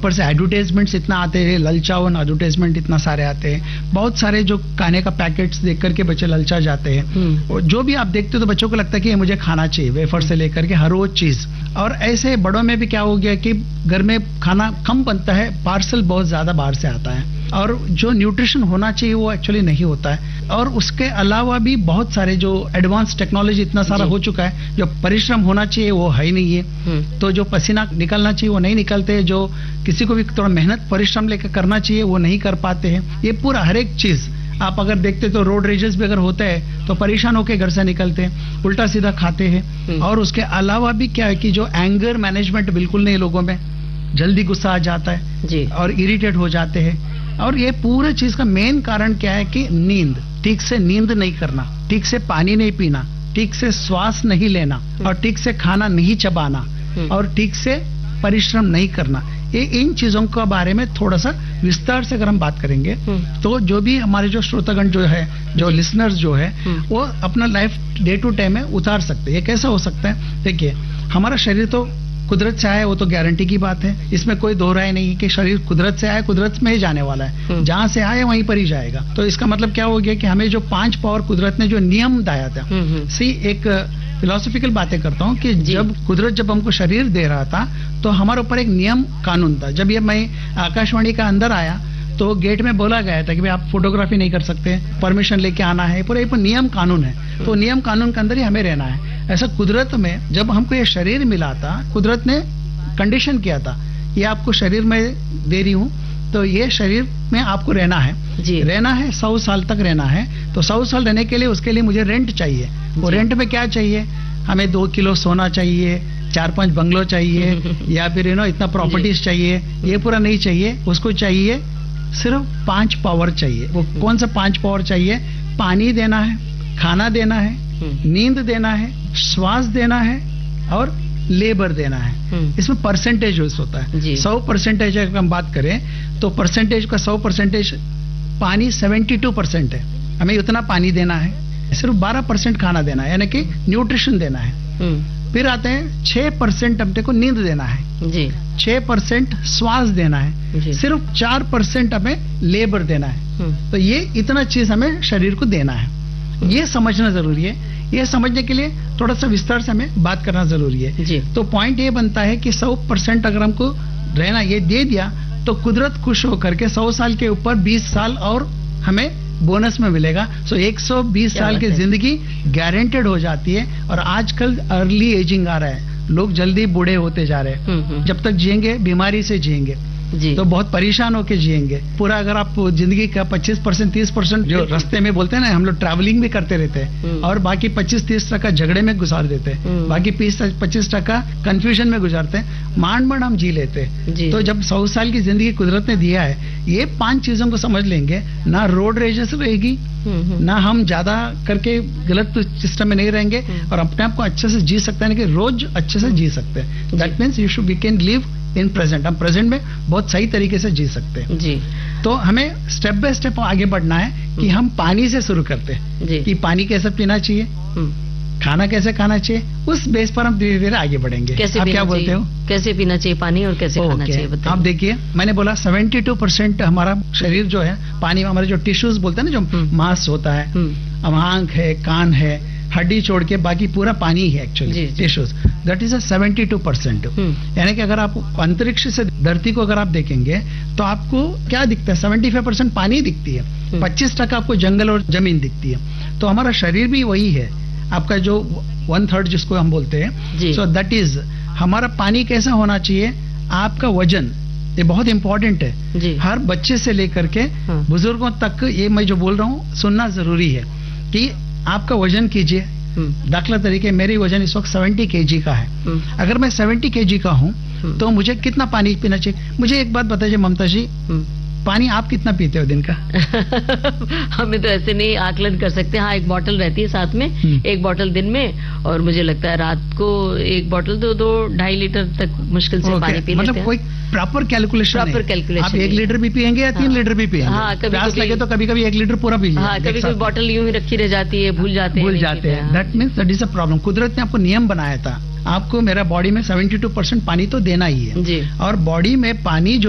ऊपर से एडवर्टाइजमेंट्स इतना आते हैं, ललचावन एडवर्टाइजमेंट इतना सारे आते हैं, बहुत सारे जो खाने का पैकेट्स देख करके बच्चे ललचा जाते हैं। और जो भी आप देखते हो तो बच्चों को लगता है कि ये मुझे खाना चाहिए, वेफर से लेकर के हर रोज चीज। और ऐसे बड़ों में भी क्या हो गया कि घर में खाना कम बनता है, पार्सल बहुत ज्यादा बाहर से आता है, और जो न्यूट्रिशन होना चाहिए वो एक्चुअली नहीं होता है। और उसके अलावा भी बहुत सारे जो एडवांस टेक्नोलॉजी इतना सारा हो चुका है, जो परिश्रम होना चाहिए वो है ही नहीं है। तो जो पसीना निकलना चाहिए वो नहीं निकलते, जो किसी को भी थोड़ा मेहनत परिश्रम लेकर करना चाहिए वो नहीं कर पाते हैं। ये पूरा हर एक चीज आप अगर देखते तो रोड रेजेस भी अगर होते हैं तो परेशान होकर घर से निकलते हैं, उल्टा सीधा खाते हैं। और उसके अलावा भी क्या है कि जो एंगर मैनेजमेंट बिल्कुल नहीं लोगों में, जल्दी गुस्सा आ जाता है जी, और इरिटेट हो जाते हैं। और ये पूरे चीज का मेन कारण क्या है कि नींद, ठीक से नींद नहीं करना, ठीक से पानी नहीं पीना, ठीक से श्वास नहीं लेना, और ठीक से खाना नहीं चबाना, और ठीक से परिश्रम नहीं करना। ये इन चीजों के बारे में थोड़ा सा विस्तार से अगर हम बात करेंगे तो जो भी हमारे जो श्रोतागण जो है, जो लिसनर्स जो है, वो अपना लाइफ डे टू डे में उतार सकते हैं। ये कैसा हो सकता है? देखिए, हमारा शरीर तो कुदरत से आया, वो तो गारंटी की बात है, इसमें कोई दो राय नहीं है कि शरीर कुदरत से आया, कुदरत में ही जाने वाला है, जहां से आया वहीं पर ही जाएगा। तो इसका मतलब क्या हो गया कि हमें जो 5 पावर कुदरत ने जो नियम दिया था, एक फिलोसॉफिकल बातें करता हूँ कि जब कुदरत जब हमको शरीर दे रहा था तो हमारे ऊपर एक नियम कानून था। जब ये मैं आकाशवाणी का अंदर आया तो गेट में बोला गया था कि भाई आप फोटोग्राफी नहीं कर सकते, परमिशन लेके आना है, पूरा नियम कानून है। तो नियम कानून के अंदर ही हमें रहना है। ऐसा कुदरत में जब हमको ये शरीर मिला था, कुदरत ने कंडीशन किया था, ये आपको शरीर में दे रही हूँ तो ये शरीर में आपको रहना है जी, रहना है 100 साल तक रहना है। तो 100 साल रहने के लिए उसके लिए मुझे रेंट चाहिए। वो रेंट में क्या चाहिए? हमें 2 किलो सोना चाहिए, 4-5 बंगलो चाहिए, या फिर इतना प्रॉपर्टीज चाहिए। ये पूरा नहीं चाहिए, उसको चाहिए सिर्फ 5 पावर चाहिए। वो कौन सा 5 पावर चाहिए? पानी देना है, खाना देना है, नींद देना है, श्वास देना है, और लेबर देना है। इसमें परसेंटेज यूज होता है। 100% अगर हम बात करें तो परसेंटेज का 100% पानी 72% है, हमें उतना पानी देना है। सिर्फ 12% खाना देना है, यानी कि न्यूट्रिशन देना है। फिर आते हैं 6% अपने को नींद देना है जी, 6% श्वास देना है, सिर्फ 4% हमें लेबर देना है। तो ये इतना चीज हमें शरीर को देना है। ये समझना जरूरी है। ये समझने के लिए थोड़ा सा विस्तार से हमें बात करना जरूरी है जी। तो पॉइंट ये बनता है कि 100% अगर हमको रहना ये दे दिया तो कुदरत खुश होकर के 100 साल के ऊपर 20 साल और हमें बोनस में मिलेगा। सो 120 साल की जिंदगी गारंटेड हो जाती है। और आजकल अर्ली एजिंग आ रहा है, लोग जल्दी बूढ़े होते जा रहे हैं। जब तक जिएंगे बीमारी से जिएंगे जी, तो बहुत परेशान होके जिएंगे पूरा। अगर आप जिंदगी का 25% 30% जो रास्ते में बोलते हैं ना, हम लोग ट्रैवलिंग भी करते रहते हैं, और बाकी 25-30% झगड़े में गुजार देते हैं, बाकी 20-25% कंफ्यूजन में गुजारते हैं, मांड हम जी लेते हैं। तो जब 100 साल की जिंदगी कुदरत ने दिया है, ये 5 चीजों को समझ लेंगे ना, रोड रेजेस रहेगी ना, हम ज्यादा करके गलत सिस्टम में नहीं रहेंगे, और अपने आप को अच्छे से जी सकते हैं कि रोज अच्छे से जी सकते हैं। That means we can live in present. हम प्रेजेंट में बहुत सही तरीके से जी सकते हैं जी। तो हमें स्टेप बाय स्टेप आगे बढ़ना है कि हम पानी से शुरू करते हैं कि पानी कैसे पीना चाहिए, खाना कैसे खाना चाहिए, उस बेस पर हम धीरे धीरे आगे बढ़ेंगे। कैसे आप क्या बोलते हो, कैसे पीना चाहिए पानी और कैसे खाना चाहिए बताइए। आप देखिए, मैंने बोला 72% हमारा शरीर जो है पानी, हमारे जो टिश्यूज बोलते हैं ना, जो मांस होता है, आंख है, कान है, हड्डी छोड़ के बाकी पूरा पानी ही है एक्चुअली टिश्यूज। That is 72%। यानी कि अगर आप अंतरिक्ष से धरती को अगर आप देखेंगे तो आपको क्या दिखता है? 75% पानी दिखती है, 25% आपको जंगल और जमीन दिखती है। तो हमारा शरीर भी वही है, आपका जो 1/3 जिसको हम बोलते हैं। सो दैट इज हमारा पानी कैसा होना चाहिए? आपका वजन, ये बहुत इंपॉर्टेंट है। हर बच्चे से लेकर के बुजुर्गों तक ये मैं जो बोल रहा हूँ सुनना जरूरी है कि आपका वजन कीजिए। दाखला तरीके मेरी वजन इस वक्त 70 kg का है। अगर मैं 70 kg का हूँ तो मुझे कितना पानी पीना चाहिए? मुझे एक बात बताइए ममता जी, पानी आप कितना पीते हो दिन का? हमें तो ऐसे नहीं आकलन कर सकते। हाँ, 1 बॉटल रहती है साथ में, 1 बॉटल दिन में, और मुझे लगता है रात को 1 बॉटल 2-2.5 लीटर तक मुश्किल से पानी पी लेते हैं। कोई प्रॉपर कैलकुलेशन आप 1 लीटर भी पियेंगे या 3 लीटर भी पियेंगे? हाँ, प्यास लगे तो कभी कभी 1 लीटर पूरा पी लीजिए। हाँ, कभी बॉटल यूं ही रखी रह जाती है, भूल जाते हैं। That means that is a problem. कुदरत ने आपको नियम बनाया था, आपको मेरा बॉडी में 72% पानी तो देना ही है। और बॉडी में पानी जो